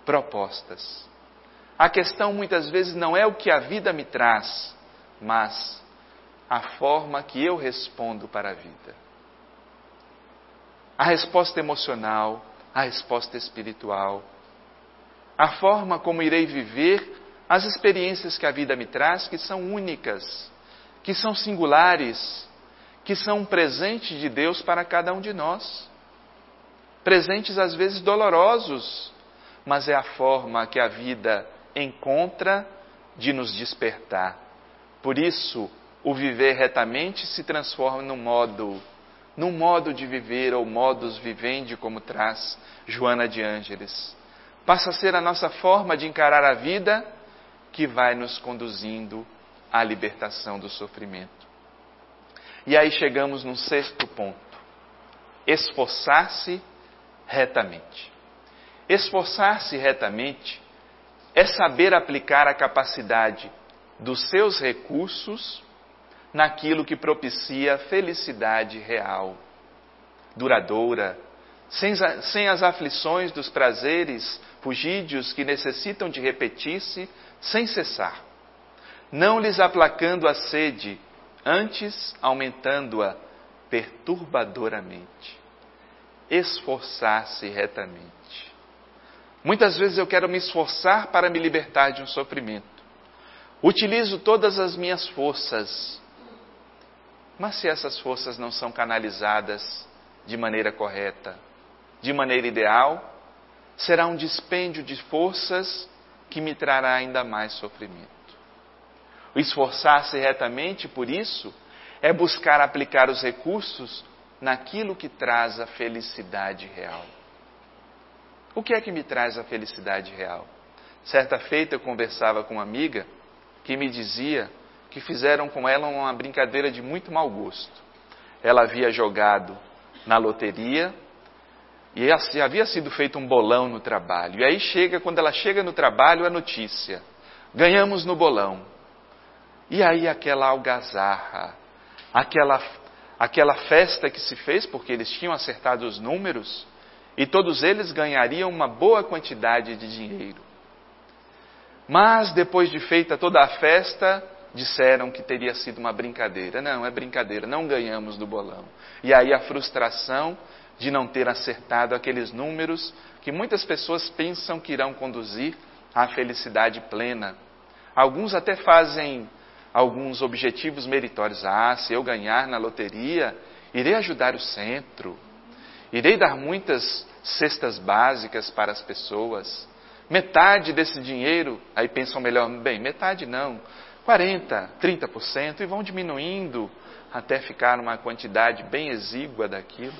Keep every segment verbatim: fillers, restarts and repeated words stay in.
propostas. A questão muitas vezes não é o que a vida me traz, mas a forma que eu respondo para a vida. A resposta emocional, a resposta espiritual, a forma como irei viver as experiências que a vida me traz, que são únicas, que são singulares, que são um presente de Deus para cada um de nós. Presentes às vezes dolorosos, mas é a forma que a vida encontra de nos despertar. Por isso, o viver retamente se transforma num modo, num modo de viver, ou modus vivendi, como traz Joana de Ângeles. Passa a ser a nossa forma de encarar a vida, que vai nos conduzindo à libertação do sofrimento. E aí chegamos num sexto ponto: esforçar-se retamente. Esforçar-se retamente é saber aplicar a capacidade dos seus recursos naquilo que propicia felicidade real, duradoura, sem, sem as aflições dos prazeres fugídios que necessitam de repetir-se sem cessar, não lhes aplacando a sede, antes aumentando-a perturbadoramente. Esforçar-se retamente. Muitas vezes eu quero me esforçar para me libertar de um sofrimento. Utilizo todas as minhas forças, mas se essas forças não são canalizadas de maneira correta, de maneira ideal, será um dispêndio de forças que me trará ainda mais sofrimento. O esforçar-se retamente, por isso, é buscar aplicar os recursos naquilo que traz a felicidade real. O que é que me traz a felicidade real? Certa feita eu conversava com uma amiga que me dizia que fizeram com ela uma brincadeira de muito mau gosto. Ela havia jogado na loteria e havia sido feito um bolão no trabalho. E aí chega, quando ela chega no trabalho, a notícia: ganhamos no bolão. E aí aquela algazarra, aquela, aquela festa que se fez, porque eles tinham acertado os números, e todos eles ganhariam uma boa quantidade de dinheiro. Mas depois de feita toda a festa, disseram que teria sido uma brincadeira. Não, é brincadeira, não ganhamos do bolão. E aí a frustração de não ter acertado aqueles números que muitas pessoas pensam que irão conduzir à felicidade plena. Alguns até fazem alguns objetivos meritórios. Ah, se eu ganhar na loteria, irei ajudar o centro, irei dar muitas cestas básicas para as pessoas. Metade desse dinheiro, aí pensam melhor, bem, metade não, quarenta por cento, trinta por cento, e vão diminuindo até ficar uma quantidade bem exígua daquilo.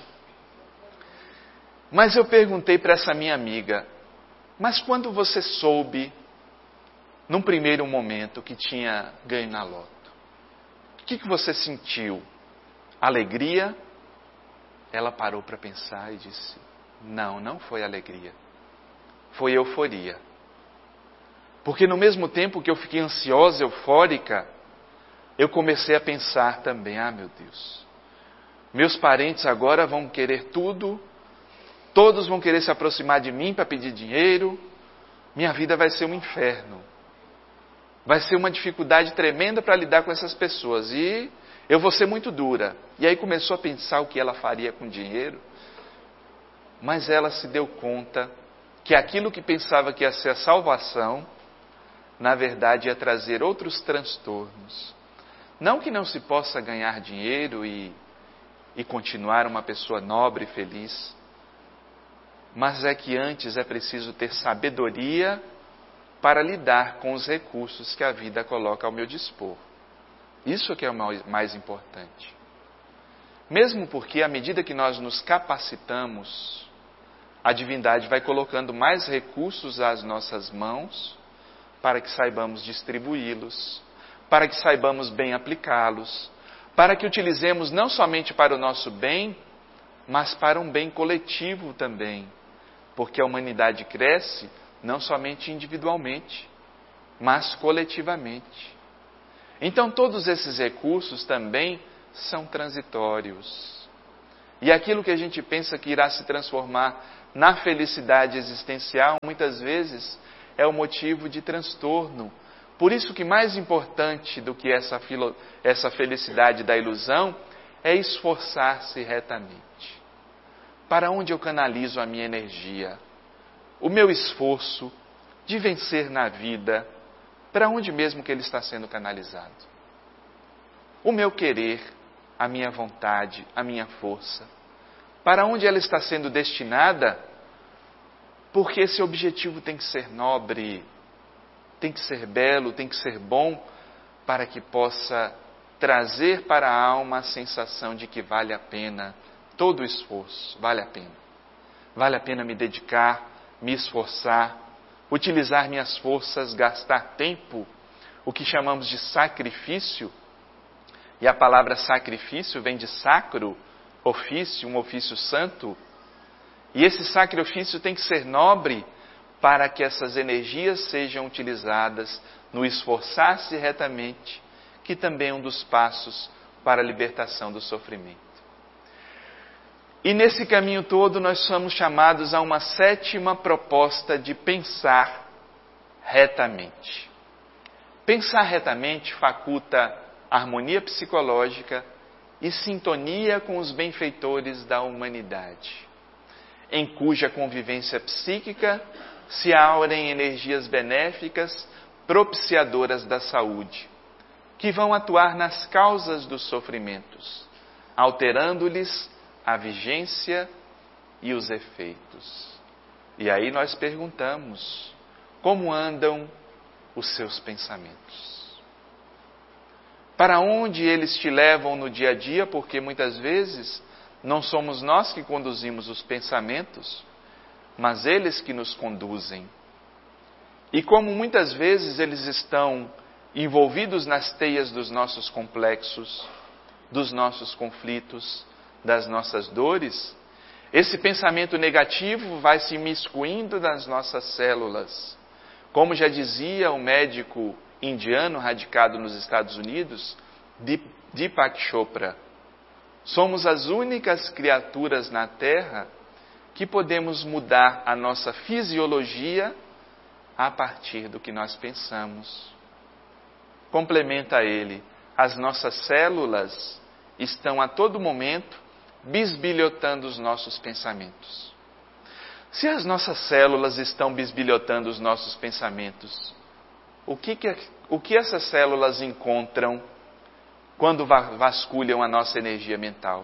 Mas eu perguntei para essa minha amiga: mas quando você soube, num primeiro momento, que tinha ganho na loto, o que, que você sentiu? Alegria? Ela parou para pensar e disse: não, não foi alegria. Foi euforia. Porque no mesmo tempo que eu fiquei ansiosa, eufórica, eu comecei a pensar também: ah, meu Deus, meus parentes agora vão querer tudo, todos vão querer se aproximar de mim para pedir dinheiro, minha vida vai ser um inferno. Vai ser uma dificuldade tremenda para lidar com essas pessoas, e eu vou ser muito dura. E aí começou a pensar o que ela faria com dinheiro, mas ela se deu conta que aquilo que pensava que ia ser a salvação, na verdade ia trazer outros transtornos. Não que não se possa ganhar dinheiro e, e continuar uma pessoa nobre e feliz, mas é que antes é preciso ter sabedoria para lidar com os recursos que a vida coloca ao meu dispor. Isso que é o mais importante. Mesmo porque, à medida que nós nos capacitamos, a divindade vai colocando mais recursos às nossas mãos para que saibamos distribuí-los, para que saibamos bem aplicá-los, para que utilizemos não somente para o nosso bem, mas para um bem coletivo também, porque a humanidade cresce não somente individualmente, mas coletivamente. Então todos esses recursos também são transitórios. E aquilo que a gente pensa que irá se transformar na felicidade existencial, muitas vezes é o motivo de transtorno. Por isso que mais importante do que essa, filo, essa felicidade da ilusão é esforçar-se retamente. Para onde eu canalizo a minha energia? O meu esforço de vencer na vida, para onde mesmo que ele está sendo canalizado? O meu querer, a minha vontade, a minha força, para onde ela está sendo destinada? Porque esse objetivo tem que ser nobre, tem que ser belo, tem que ser bom, para que possa trazer para a alma a sensação de que vale a pena todo o esforço, vale a pena. Vale a pena me dedicar, me esforçar, utilizar minhas forças, gastar tempo, o que chamamos de sacrifício. E a palavra sacrifício vem de sacro, ofício, um ofício santo. E esse sacrifício tem que ser nobre para que essas energias sejam utilizadas no esforçar-se retamente, que também é um dos passos para a libertação do sofrimento. E nesse caminho todo nós somos chamados a uma sétima proposta de pensar retamente. Pensar retamente faculta harmonia psicológica e sintonia com os benfeitores da humanidade, em cuja convivência psíquica se aurem energias benéficas propiciadoras da saúde, que vão atuar nas causas dos sofrimentos, alterando-lhes a vigência e os efeitos. E aí nós perguntamos, como andam os seus pensamentos? Para onde eles te levam no dia a dia? Porque muitas vezes não somos nós que conduzimos os pensamentos, mas eles que nos conduzem. E como muitas vezes eles estão envolvidos nas teias dos nossos complexos, dos nossos conflitos, das nossas dores, esse pensamento negativo vai se imiscuindo nas nossas células. Como já dizia o médico indiano radicado nos Estados Unidos, Deepak Chopra, somos as únicas criaturas na Terra que podemos mudar a nossa fisiologia a partir do que nós pensamos. Complementa ele, as nossas células estão a todo momento bisbilhotando os nossos pensamentos. Se as nossas células estão bisbilhotando os nossos pensamentos, o que, que, o que essas células encontram quando vasculham a nossa energia mental?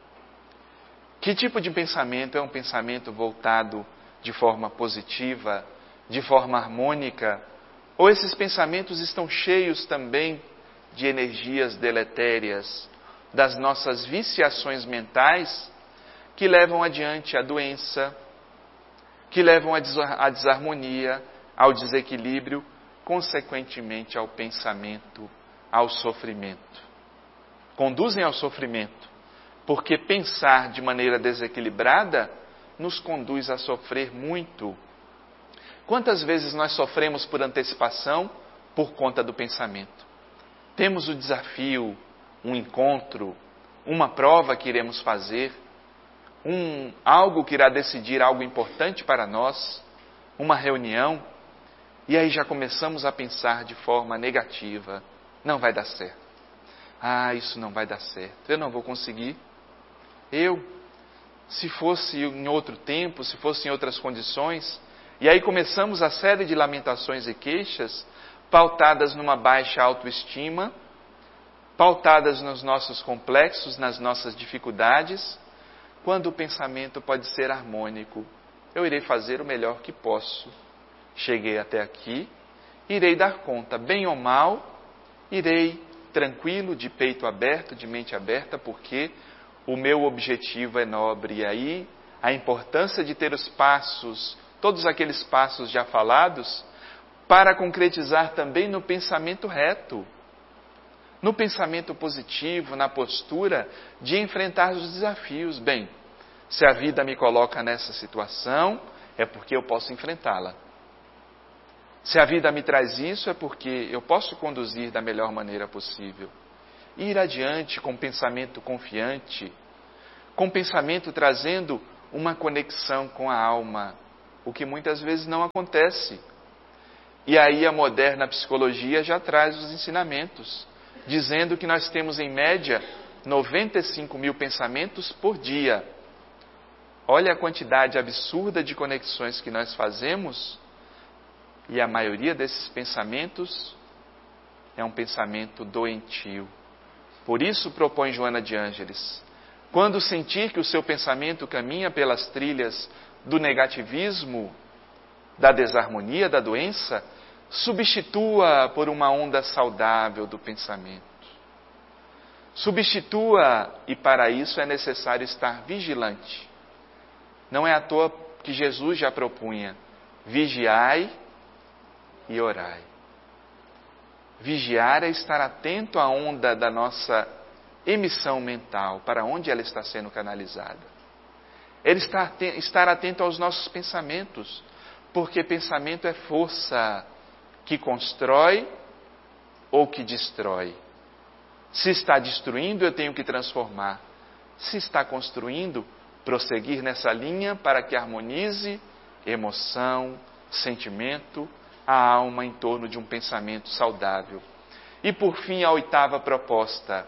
Que tipo de pensamento é um pensamento voltado de forma positiva, de forma harmônica? Ou esses pensamentos estão cheios também de energias deletérias, das nossas viciações mentais, que levam adiante a doença, que levam à desarmonia, ao desequilíbrio, consequentemente ao pensamento, ao sofrimento. Conduzem ao sofrimento, porque pensar de maneira desequilibrada nos conduz a sofrer muito. Quantas vezes nós sofremos por antecipação por conta do pensamento? Temos o desafio, um encontro, uma prova que iremos fazer, um, algo que irá decidir algo importante para nós, uma reunião, e aí já começamos a pensar de forma negativa, não vai dar certo. Ah, isso não vai dar certo, eu não vou conseguir. Eu, se fosse em outro tempo, se fosse em outras condições, e aí começamos a série de lamentações e queixas, pautadas numa baixa autoestima, pautadas nos nossos complexos, nas nossas dificuldades, quando o pensamento pode ser harmônico. Eu irei fazer o melhor que posso. Cheguei até aqui, irei dar conta, bem ou mal, irei tranquilo, de peito aberto, de mente aberta, porque o meu objetivo é nobre. E aí, a importância de ter os passos, todos aqueles passos já falados, para concretizar também no pensamento reto, no pensamento positivo, na postura de enfrentar os desafios. Bem, se a vida me coloca nessa situação, é porque eu posso enfrentá-la. Se a vida me traz isso, é porque eu posso conduzir da melhor maneira possível. Ir adiante com pensamento confiante, com o pensamento trazendo uma conexão com a alma, o que muitas vezes não acontece. E aí a moderna psicologia já traz os ensinamentos, dizendo que nós temos em média noventa e cinco mil pensamentos por dia. Olha a quantidade absurda de conexões que nós fazemos, e a maioria desses pensamentos é um pensamento doentio. Por isso propõe Joana de Ângeles, quando sentir que o seu pensamento caminha pelas trilhas do negativismo, da desarmonia, da doença, substitua por uma onda saudável do pensamento. Substitua, e para isso é necessário estar vigilante. Não é à toa que Jesus já propunha: vigiai e orai. Vigiar é estar atento à onda da nossa emissão mental, para onde ela está sendo canalizada. Ele está estar atento aos nossos pensamentos, porque pensamento é força que constrói ou que destrói. Se está destruindo, eu tenho que transformar. Se está construindo, prosseguir nessa linha para que harmonize emoção, sentimento, a alma em torno de um pensamento saudável. E por fim, a oitava proposta: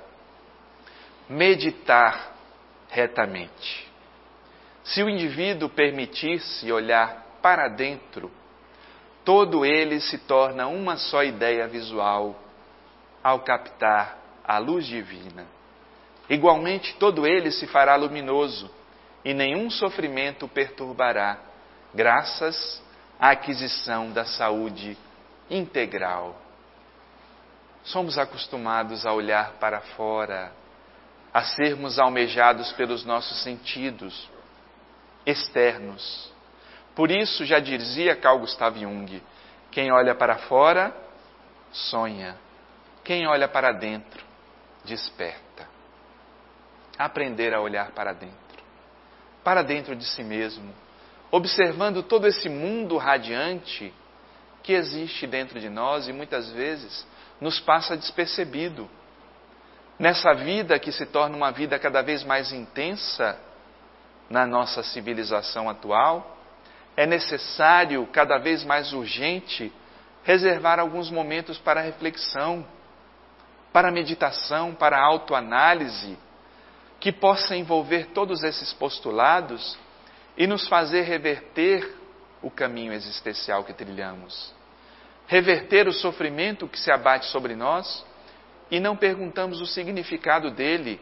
meditar retamente. Se o indivíduo permitir-se olhar para dentro, todo ele se torna uma só ideia visual ao captar a luz divina. Igualmente, todo ele se fará luminoso e nenhum sofrimento o perturbará, graças à aquisição da saúde integral. Somos acostumados a olhar para fora, a sermos almejados pelos nossos sentidos externos. Por isso, já dizia Carl Gustav Jung, quem olha para fora, sonha. Quem olha para dentro, desperta. Aprender a olhar para dentro. Para dentro de si mesmo. Observando todo esse mundo radiante que existe dentro de nós e muitas vezes nos passa despercebido. Nessa vida que se torna uma vida cada vez mais intensa na nossa civilização atual, é necessário, cada vez mais urgente, reservar alguns momentos para reflexão, para meditação, para autoanálise, que possa envolver todos esses postulados e nos fazer reverter o caminho existencial que trilhamos. Reverter o sofrimento que se abate sobre nós e não perguntamos o significado dele.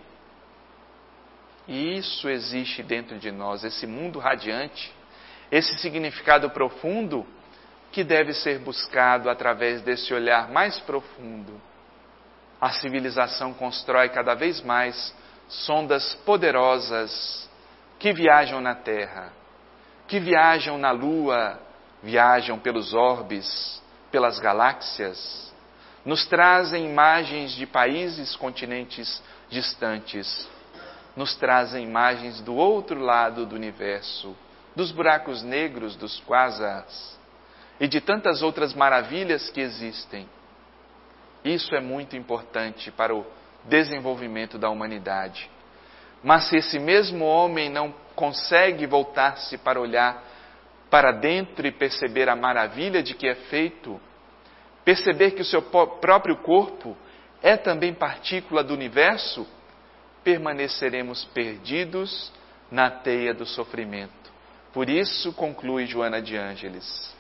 E isso existe dentro de nós, esse mundo radiante, esse significado profundo que deve ser buscado através desse olhar mais profundo. A civilização constrói cada vez mais sondas poderosas que viajam na Terra, que viajam na Lua, viajam pelos orbes, pelas galáxias, nos trazem imagens de países, continentes distantes, nos trazem imagens do outro lado do universo, dos buracos negros, dos quasars e de tantas outras maravilhas que existem. Isso é muito importante para o desenvolvimento da humanidade. Mas se esse mesmo homem não consegue voltar-se para olhar para dentro e perceber a maravilha de que é feito, perceber que o seu próprio corpo é também partícula do universo, permaneceremos perdidos na teia do sofrimento. Por isso, conclui Joana de Ângeles,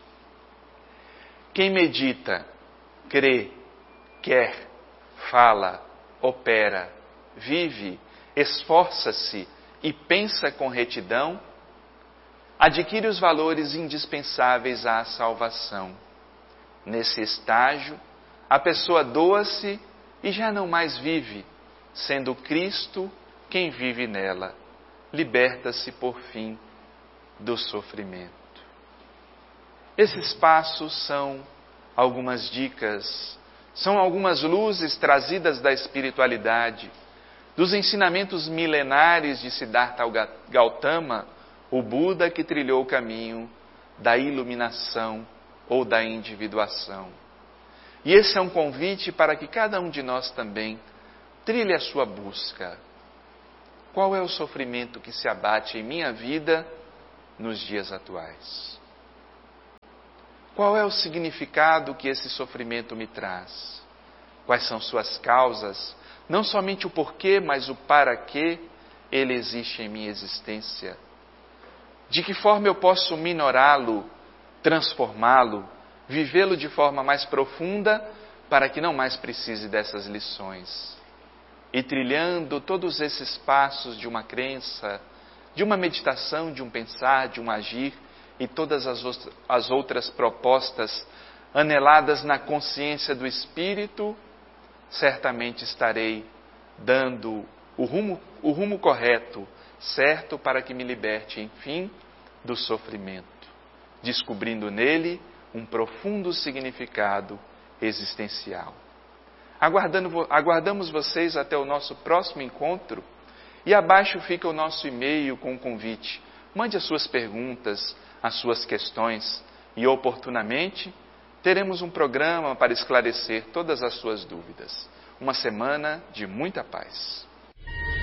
quem medita, crê, quer, fala, opera, vive, esforça-se e pensa com retidão, adquire os valores indispensáveis à salvação. Nesse estágio, a pessoa doa-se e já não mais vive, sendo Cristo quem vive nela. Liberta-se, por fim, do sofrimento. Esses passos são algumas dicas, são algumas luzes trazidas da espiritualidade, dos ensinamentos milenares de Siddhartha Gautama, o Buda que trilhou o caminho da iluminação ou da individuação. E esse é um convite para que cada um de nós também trilhe a sua busca. qual é o sofrimento que se abate em minha vida nos dias atuais? Qual é o significado que esse sofrimento me traz? Quais são suas causas? Não somente o porquê, mas o para que ele existe em minha existência. De que forma eu posso minorá-lo, transformá-lo, vivê-lo de forma mais profunda, para que não mais precise dessas lições. E trilhando todos esses passos de uma crença, de uma meditação, de um pensar, de um agir, e todas as, as outras propostas aneladas na consciência do Espírito, certamente estarei dando o rumo, o rumo correto, certo, para que me liberte, enfim, do sofrimento, descobrindo nele um profundo significado existencial. Aguardando, aguardamos vocês até o nosso próximo encontro, e abaixo fica o nosso e-mail com o convite. Mande as suas perguntas, as suas questões, e oportunamente teremos um programa para esclarecer todas as suas dúvidas. Uma semana de muita paz.